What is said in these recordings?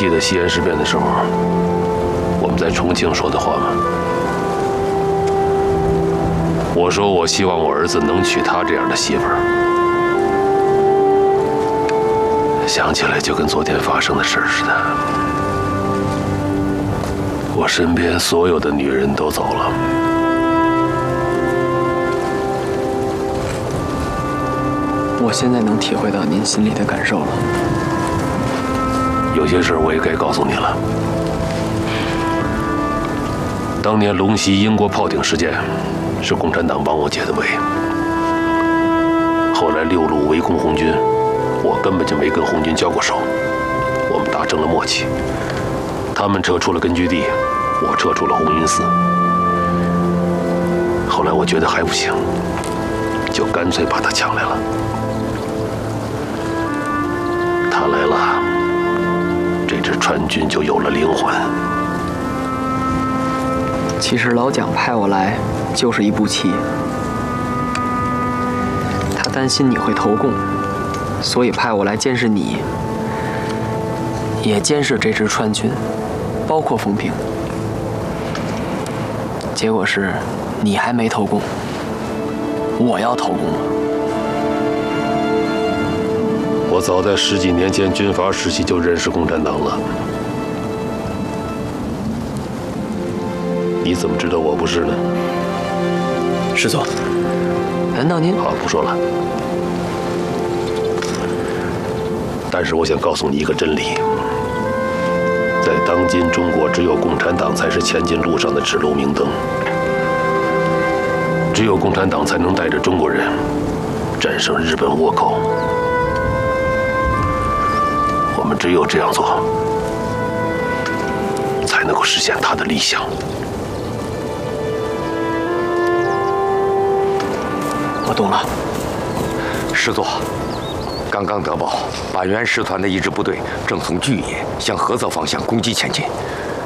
记得西安事变的时候，我们在重庆说的话吗？我说我希望我儿子能娶她这样的媳妇儿。想起来就跟昨天发生的事似的。我身边所有的女人都走了， 我现在能体会到您心里的感受了。 有些事我也该告诉你了。当年龙溪英国炮艇事件，是共产党帮我解的围。后来6路围攻红军，我根本就没跟红军交过手，我们达成了默契。他们撤出了根据地，我撤出了红云寺。后来我觉得还不行，就干脆把他抢来了。他来了，这支川军就有了灵魂。 其实老蒋派我来就是一步棋，他担心你会投共，所以派我来监视你，也监视这支川军，包括冯平。结果是，你还没投共，我要投共了。 我早在10几年前军阀时期就认识共产党了。你怎么知道我不是呢？ 师座，难道您…… 好，不说了。但是我想告诉你一个真理：在当今中国，只有共产党才是前进路上的指路明灯。只有共产党才能带着中国人战胜日本倭寇。我们只有这样做，才能够实现他的理想。 我懂了。 师座，刚刚得报，板垣师团的一支部队正从巨野向菏泽方向攻击前进。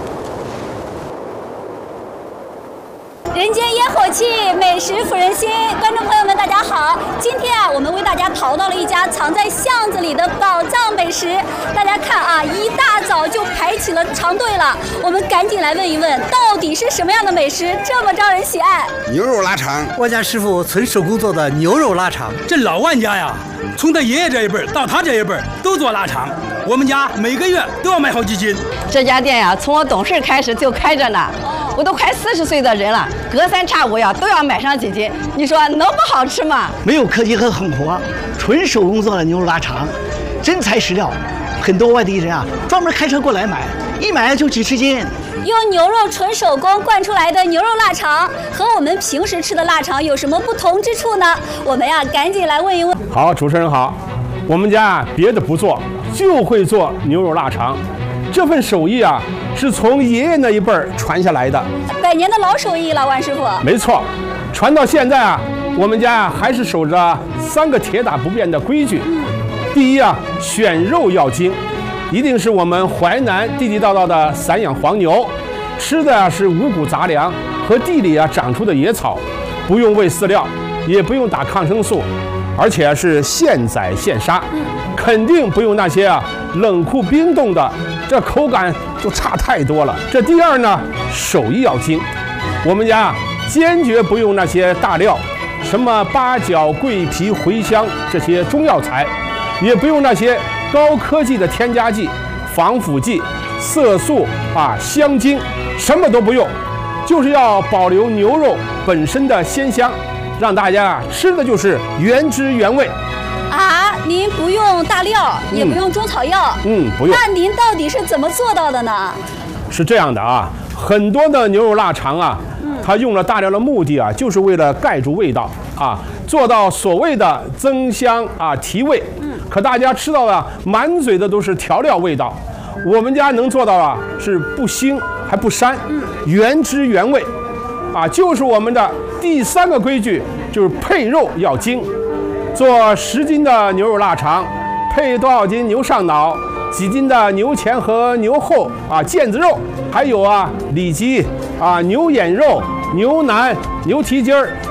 人间烟火气，美食抚人心。观众朋友们，大家好！今天啊，我们为大家淘到了一家藏在巷子里的宝藏美食。大家看啊，一大早就排起了长队了。我们赶紧来问一问，到底是什么样的美食这么招人喜爱？ 牛肉腊肠， 我家师傅纯手工做的牛肉腊肠。 这老万家呀，从他爷爷这一辈到他这一辈都做腊肠，我们家每个月都要买好几斤。 这家店呀，从我懂事开始就开着呢。我都快40岁的人了，隔3差5呀都要买上几斤，你说能不好吃吗？ 没有科技和狠活，纯手工做的牛肉腊肠，真材实料。很多外地人啊，专门开车过来买，一买就几十斤。 用牛肉纯手工灌出来的牛肉腊肠，和我们平时吃的腊肠有什么不同之处呢？我们呀，赶紧来问一问。 好，主持人好，我们家别的不做，就会做牛肉腊肠。这份手艺啊，是从爷爷那一辈传下来的 ，100年的老手艺了，万师傅。 没错，传到现在啊，我们家还是守着3个铁打不变的规矩。第一啊，选肉要精，一定是我们淮南地地道道的散养黄牛，吃的啊是五谷杂粮和地里啊长出的野草，不用喂饲料，也不用打抗生素，而且是现宰现杀，肯定不用那些啊冷库冰冻的。这口感就差太多了。这第二呢，手艺要精，我们家坚决不用那些大料，什么八角、桂皮、茴香这些中药材，也不用那些高科技的添加剂、防腐剂、色素啊、香精，什么都不用，就是要保留牛肉本身的鲜香，让大家吃的就是原汁原味。 啊，您不用大料，也不用中草药， 不用。 那您到底是怎么做到的呢？ 是这样的啊，很多的牛肉腊肠啊，它用了大料的目的啊，就是为了盖住味道啊，做到所谓的增香啊、提味。可大家吃到的满嘴的都是调料味道，我们家能做到啊，是不腥还不膻，原汁原味，啊，就是我们的第3个规矩，就是配肉要精。做10斤的牛肉腊肠，配多少斤牛上脑，几斤的牛前和牛后啊腱子肉，还有啊里脊啊牛眼肉、牛腩、牛蹄筋儿